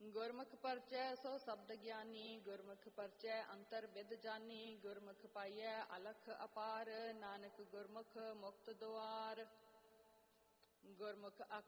ਗੁਰਮੁਖ ਪਰਚੈ ਸੋ ਸ਼ਬਦ ਗਿਆਨੀ, ਗੁਰਮੁਖ ਪਰਚੈ ਅੰਤਰ ਵਿਦ ਜਾਨੀ। ਗੁਰਮੁਖ ਪਾਈਐ ਅਲਖ ਅਪਾਰ, ਨਾਨਕ ਗੁਰਮੁਖ ਮੁਕਤ ਦੁਆਰ। ਗੁਰਮੁਖ